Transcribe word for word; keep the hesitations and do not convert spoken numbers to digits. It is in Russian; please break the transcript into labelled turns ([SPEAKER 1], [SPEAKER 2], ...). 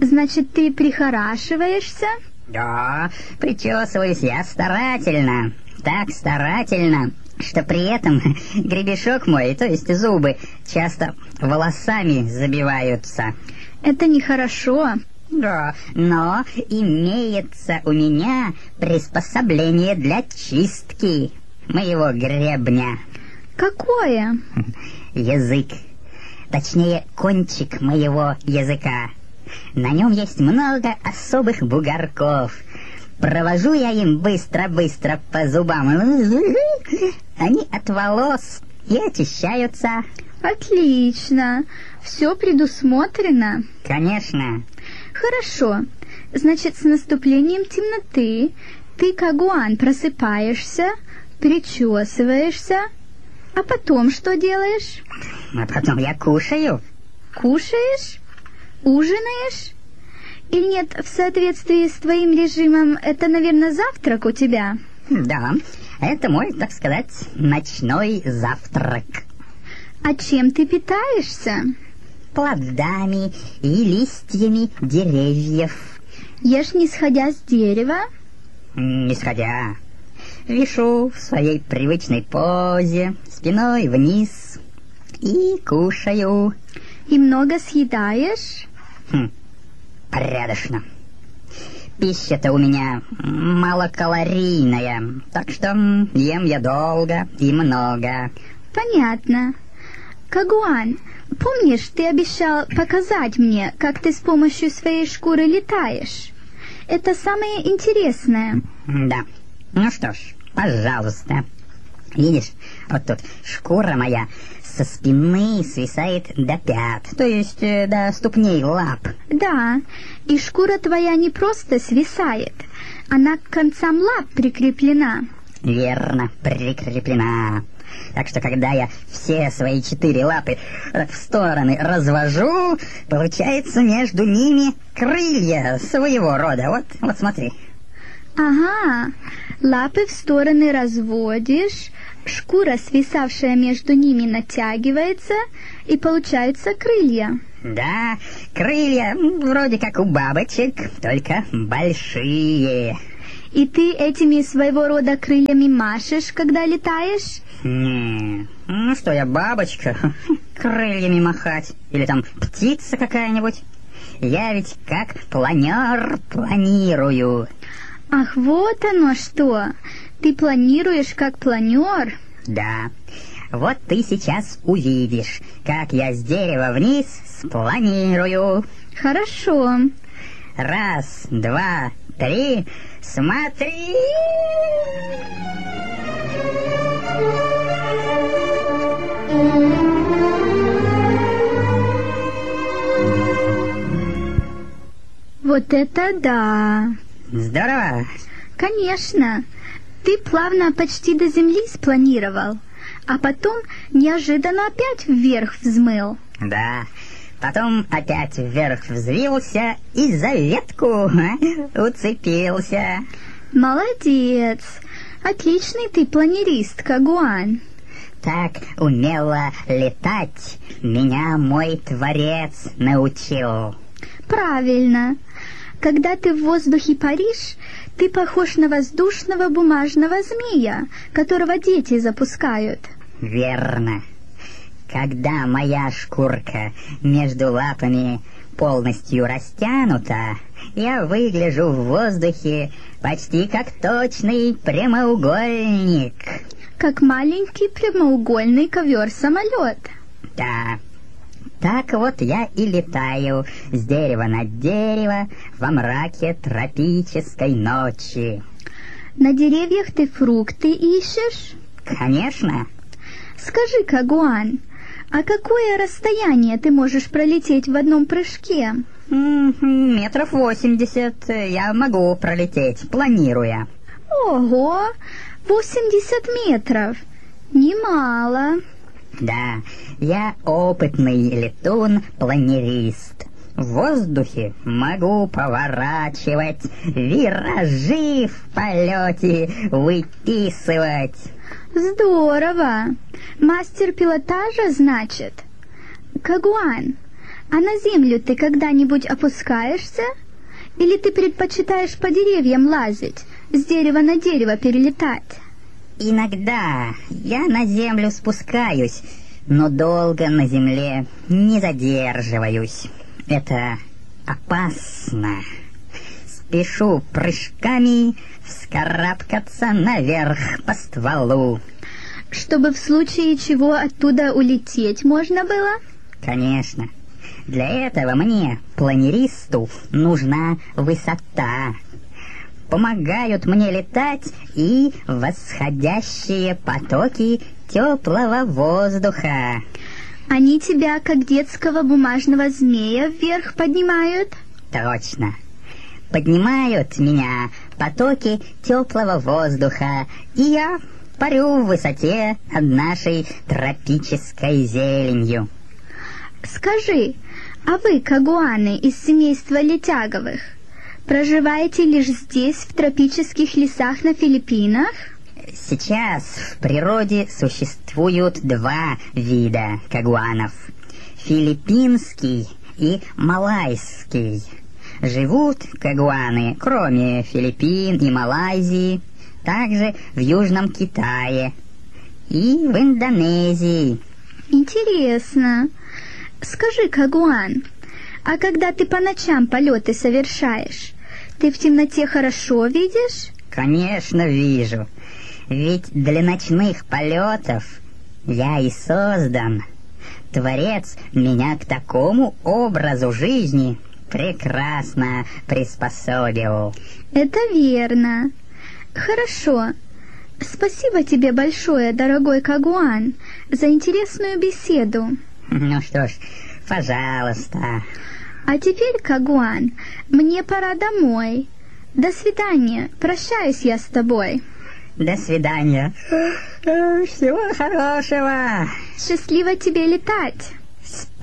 [SPEAKER 1] Значит, ты прихорашиваешься?
[SPEAKER 2] Да, причесываюсь я старательно, так старательно, что при этом гребешок мой, то есть зубы, часто волосами забиваются.
[SPEAKER 1] Это нехорошо.
[SPEAKER 2] Да, но имеется у меня приспособление для чистки моего гребня.
[SPEAKER 1] Какое?
[SPEAKER 2] Язык. Точнее, кончик моего языка. На нем есть много особых бугорков. Провожу я им быстро-быстро по зубам. Они от волос и очищаются.
[SPEAKER 1] Отлично. Все предусмотрено.
[SPEAKER 2] Конечно.
[SPEAKER 1] Хорошо. Значит, с наступлением темноты ты, Кагуан, просыпаешься, причесываешься, а потом что делаешь?
[SPEAKER 2] А потом я кушаю.
[SPEAKER 1] Кушаешь? Ужинаешь? Или нет, в соответствии с твоим режимом, это, наверное, завтрак у тебя?
[SPEAKER 2] Да, это мой, так сказать, ночной завтрак.
[SPEAKER 1] А чем ты питаешься?
[SPEAKER 2] Плодами и листьями деревьев.
[SPEAKER 1] Ешь, не сходя с дерева?
[SPEAKER 2] Не сходя. Вишу в своей привычной позе, спиной вниз, и кушаю.
[SPEAKER 1] И много съедаешь?
[SPEAKER 2] Хм, порядочно. Пища-то у меня малокалорийная, так что ем я долго и много.
[SPEAKER 1] Понятно. Кагуан, помнишь, ты обещал показать мне, как ты с помощью своей шкуры летаешь? Это самое интересное.
[SPEAKER 2] Да. Ну что ж, пожалуйста. Видишь, вот тут шкура моя со спины свисает до пят, то есть э, до ступней лап.
[SPEAKER 1] Да, и шкура твоя не просто свисает, она к концам лап прикреплена.
[SPEAKER 2] Верно, прикреплена. Так что, когда я все свои четыре лапы в стороны развожу, получается между ними крылья своего рода. Вот, вот смотри.
[SPEAKER 1] Ага, лапы в стороны разводишь, шкура, свисавшая между ними, натягивается, и получаются крылья.
[SPEAKER 2] Да, крылья вроде как у бабочек, только большие.
[SPEAKER 1] И ты этими своего рода крыльями машешь, когда летаешь?
[SPEAKER 2] Не, ну что я, бабочка, крыльями махать, или там птица какая-нибудь. Я ведь как планер планирую.
[SPEAKER 1] Ах, вот оно что! Ты планируешь как планер?
[SPEAKER 2] Да. Вот ты сейчас увидишь, как я с дерева вниз спланирую.
[SPEAKER 1] Хорошо.
[SPEAKER 2] Раз, два, три, смотри!
[SPEAKER 1] Вот это да!
[SPEAKER 2] Здорово!
[SPEAKER 1] Конечно! Ты плавно почти до земли спланировал, а потом неожиданно опять вверх взмыл.
[SPEAKER 2] Да, потом опять вверх взвился и за ветку уцепился.
[SPEAKER 1] Молодец! Отличный ты планерист, Кагуан.
[SPEAKER 2] Так умело летать меня мой Творец научил.
[SPEAKER 1] Правильно. Когда ты в воздухе паришь, ты похож на воздушного бумажного змея, которого дети запускают.
[SPEAKER 2] Верно. Когда моя шкурка между лапами полностью растянута, я выгляжу в воздухе почти как точный прямоугольник.
[SPEAKER 1] Как маленький прямоугольный ковер-самолет.
[SPEAKER 2] Да. Так вот я и летаю с дерева на дерево во мраке тропической ночи.
[SPEAKER 1] На деревьях ты фрукты ищешь?
[SPEAKER 2] Конечно.
[SPEAKER 1] Скажи, Кагуан, а какое расстояние ты можешь пролететь в одном прыжке?
[SPEAKER 2] М-м, метров восемьдесят я могу пролететь, планируя.
[SPEAKER 1] Ого, восемьдесят метров. Немало.
[SPEAKER 2] Да, я опытный летун-планерист. В воздухе могу поворачивать, виражи в полете выписывать.
[SPEAKER 1] Здорово. Мастер пилотажа, значит? Кагуан, А на землю ты когда-нибудь опускаешься? Или ты предпочитаешь по деревьям лазить, с дерева на дерево перелетать?
[SPEAKER 2] Иногда я на землю спускаюсь, но долго на земле не задерживаюсь. Это опасно. Спешу прыжками вскарабкаться наверх по стволу.
[SPEAKER 1] Чтобы в случае чего оттуда улететь можно было?
[SPEAKER 2] Конечно. Для этого мне, планеристу, нужна высота. Помогают мне летать и восходящие потоки теплого воздуха.
[SPEAKER 1] Они тебя, как детского бумажного змея, вверх поднимают?
[SPEAKER 2] Точно. Поднимают меня потоки теплого воздуха, и я парю в высоте над нашей тропической зеленью.
[SPEAKER 1] Скажи, а вы, кагуаны из семейства летяговых, проживаете лишь здесь, в тропических лесах на Филиппинах?
[SPEAKER 2] Сейчас в природе существуют два вида кагуанов – филиппинский и малайский. Живут кагуаны, кроме Филиппин и Малайзии, также в Южном Китае и в Индонезии.
[SPEAKER 1] Интересно. Скажи, кагуан, а когда ты по ночам полеты совершаешь, ты в темноте хорошо видишь?
[SPEAKER 2] Конечно, вижу. Ведь для ночных полетов я и создан. Творец меня к такому образу жизни прекрасно приспособил.
[SPEAKER 1] Это верно. Хорошо. Спасибо тебе большое, дорогой кагуан, за интересную беседу.
[SPEAKER 2] Ну что ж, пожалуйста.
[SPEAKER 1] А теперь, кагуан, мне пора домой. До свидания. Прощаюсь я с тобой.
[SPEAKER 2] До свидания. Всего хорошего.
[SPEAKER 1] Счастливо тебе летать.